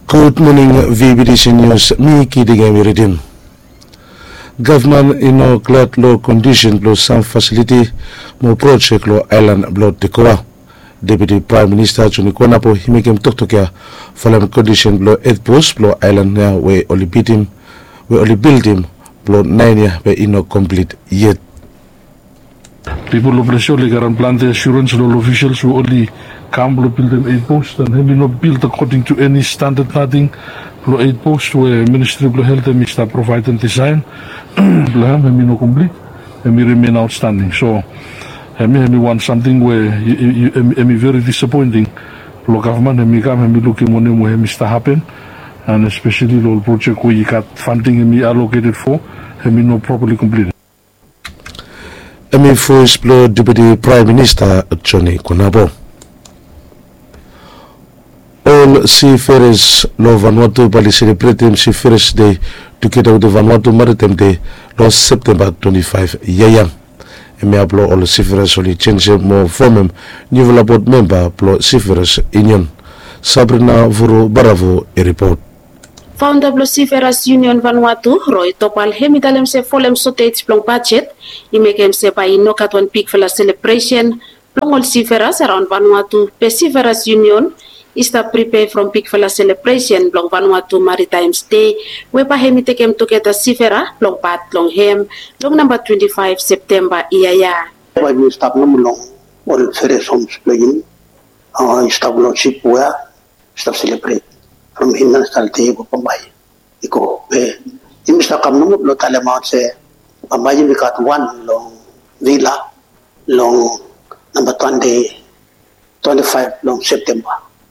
Good morning, VBDC News. Me Kidigami Redim. Government in a glad law condition plus some facility more project law island blood decoa. Deputy Prime Minister Johnny Konapo himikem toktokia following condition blow 8 post blow island now we only build him blow 9 year but not complete yet. People of Lesotho can plant the assurance law officials who only come to build them 8 posts and have not built according to any standard nothing. Blow 8 posts where Ministry of Health and Mr. provide and design. Blow have no complete and remain outstanding. So me want something where me very disappointing. Lo government me come me looking money where Mr. happen and especially the project where you got funding me allocated for me not properly completed. First blow Deputy Prime Minister Johnny Konabo. All seafarers of Vanuatu Bali celebrating Seafarers Day together with the Vanuatu Maritime Day last September 25 yaya. Blow all seafarers only change more from new board member blow Seafarers Union. Sabrina Vuru Baravo a report. Founder of Seafarers Union Vanuatu, Roy Topal, hemidalem se folem sotates plong budget, imekem se pa inokat one peak for la celebration, plong all seafarers around Vanuatu, pe Seafarers Union, is to prepare from peak for la celebration, plong Vanuatu Maritime Day, we pa hemitekem together seafara, plong pat, long hem, long number 25 September, iaya. Why we stop no long, all ferries homes playing, stop no ship where, stop celebrate. From Hindan Salte ko Pambay. Iko Mr. Kamnum lo talamat se Pambay we got one long villa long number 25 long September.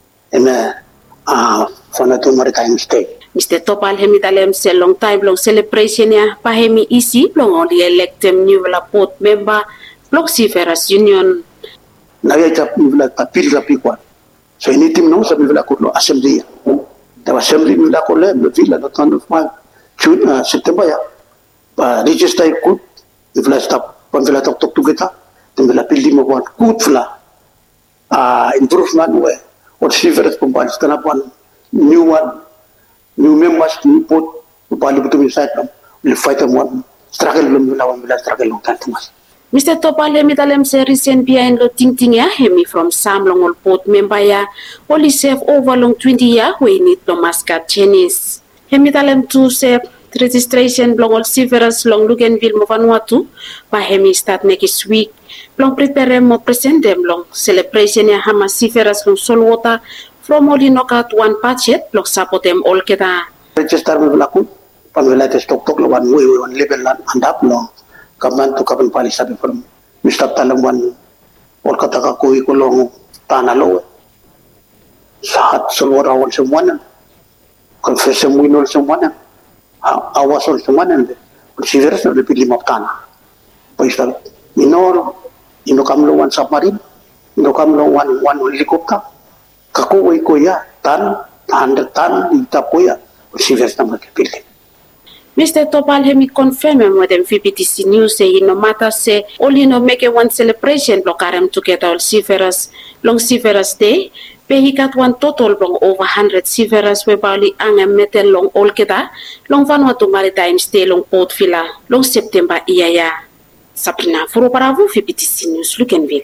For the Maritime Day. Mr. Topal hemidalem se long time long celebration ya pahemi isi long only electem new port member block Seafarers Union. Nagay villa tapil rapikwan. So anything no sa villa ko lo assembly. The assembly will not collect the villa, not on June, September. Register good, if let's stop, when we talk together, then we'll building of one good fla improvement way. What seafarers combines can have one new members to put the parliament to inside them. We'll fight them one struggle, we'll struggle long time to us. Mr. Topal hemidalem se recent behind lo ting ya hemi from Sam long all port member ya only save over long 20 year we need to mascot Chinese. Hemidalem to save registration long all seafarers long Luganville mo Vanuatu pa hemi start next week long prepare mo present them long celebration ya hama seafarers long Solwater from only knockout one budget long support them all kita. Register me laku pamela te stock one way one level and up long. Kaman to kapan pali sabi from Mr. Talamwan or kataka kui kulong tanalo sahat sulwara wal semuanya confession winol semuanya awas ol semuanya considers na lebih 5 tanah paisal minor ino kamlo one submarine ino kamlo one helicopter kakuwi ko ya tan 100 tan ita ko ya considers na magpili. Mr. Topal hemi confirm with them VBTC News say no matter say only no make one celebration block them together all seafarers long Seafarers Day pe he got one total long over 100 seafarers we bali ang metal long all kita long Vanuatu Maritime Day long Port Villa long September iaya. Sabrina Furo Bravo VBTC News Luganville.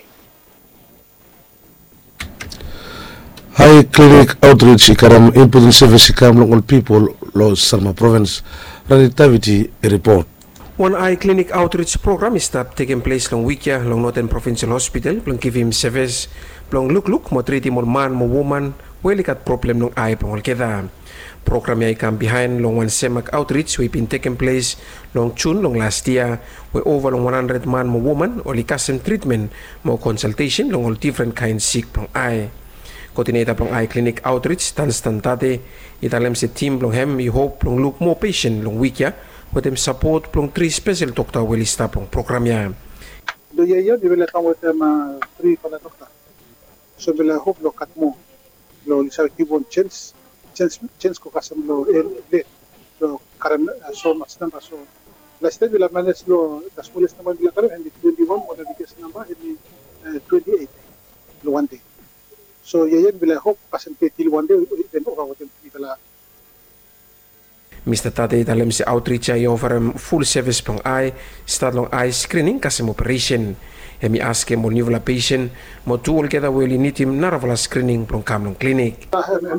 High clinic outreach ikaram input service ikam local people lo Salma province. Relativity report. One eye clinic outreach program is taking place long weekya long Northern Provincial Hospital long give him service long look mo treat mo man mo woman well kat problem long eye pangol keda. Program ya ikam behind long one semak outreach we been taking place long June long last year where over long 100 man mo woman or likasem treatment mo consultation long all different kinds sick pang eye. Coordinator plong eye clinic outreach tan stantate italem se team plong hem we hope plong look more patient long weekya with them support plong 3 special doctor will stop plong program ya. Do ya di bela kamu tem 3 pala doctor. So bela hope lo kat mo lo lisa kibon chance ko kasam lo le lo karam so mas number so last time bela manage lo das police number bela karam and 21 or the case number and 28 lo one day. So yayan bila hope pasan petil one day then over what people Mr. Tate talem si outreach ay offer full service pang eye, start long eye screening kasem operation. Hemi aske mo nivla patient mo tuol keda weli nitim naravala screening pang kamlong clinic.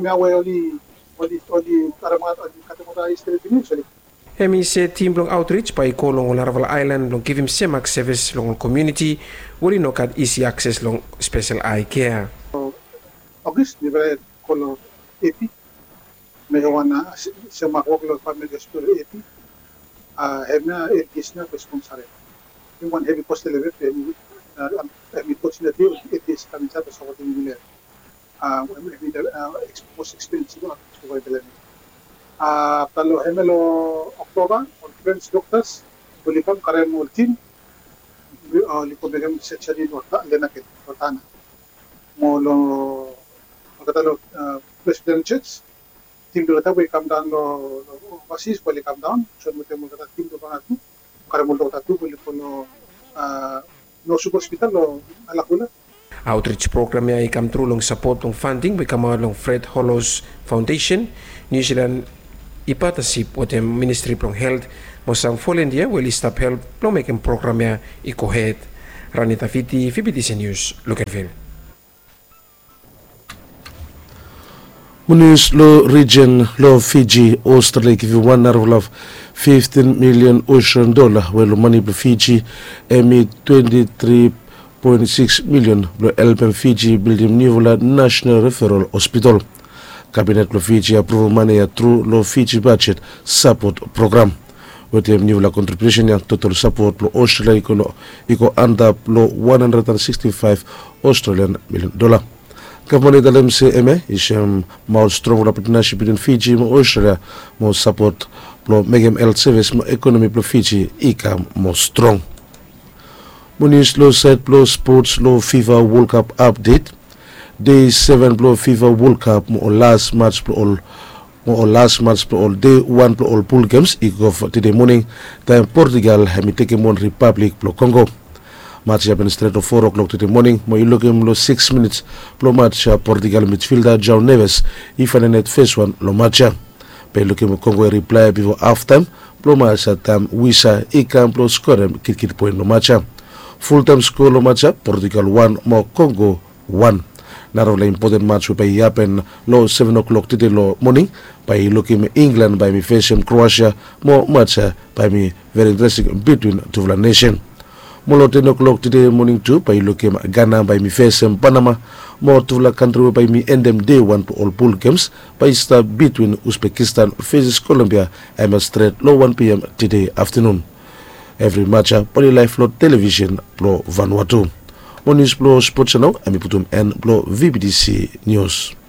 Hemi se team long outreach pa ikolong Laravala Island long give him semak service long community wali no kad easy access long special eye care. August ni bare kolo AP megawana semak woglo family hospital AP hemna edisna responsable. Yung heavy cost level hemi cost na dio edis kami sa so what ni le most expensive so what ni talo hemelo October on French doctors bolipam karen mo team lipo begam section no lenakit rotana mo lo magkatalo president checks team do ta we come down lo basis bali come down so mo temo kata team do bangat karen mo do ta tu bolipo no super hospital lo alakuna. Outreach program ay ikam trulong support ng funding by kamalong Fred Hollows Foundation, New Zealand ipatasip o tem Ministry of Health mo sang volunteer will stop help plong making program ya ikohet. Ranita Fiti, FBTC News, Luckerville. Munis lo region lo Fiji Australia give one of $15 million ocean well money for Fiji emi 23.6 million lo help Fiji building new national referral hospital. Cabinet lo Fiji approve money through lo Fiji budget support program. With the new contribution and total support lo Australia iko under lo $165 Australian million. Government dalam CMA isem mau strong partnership between Fiji and Australia mau support lo megam health service mo economy lo Fiji ikam mo strong. Munis lo set lo sports lo FIFA World Cup update. Day 7 lo FIFA World Cup mo last match lo all day 1 lo all pool games iko today morning time Portugal hemi take one Republic lo Congo. Match happen straight to 4 o'clock today morning. Mo ilogim lo 6 minutes lo match Portugal midfielder João Neves ifane net first one lo match. Pe ilogim Congo reply before half time lo match time Wisa ikam lo score kit point lo match. Full time score lo match Portugal 1 mo Congo 1. Narola important match will happen lo 7 o'clock today lo morning by looking England by me facing Croatia mo match by me very interesting between two nation. Molo 10 o'clock today morning too by looking Ghana by me facing Panama mo two country by me end them day 1 to all pool games by start between Uzbekistan faces Colombia and straight lo 1 p.m. today afternoon. Every match Poly Life lo television lo Vanuatu. News Blow Sports Channel, Amiputum and Blow VBDC News.